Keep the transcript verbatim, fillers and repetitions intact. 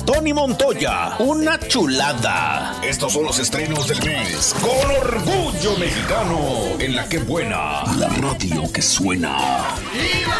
Tony Montoya, una chulada. Estos son los estrenos del mes. Con orgullo mexicano, en la que buena, la radio que suena. ¡Viva!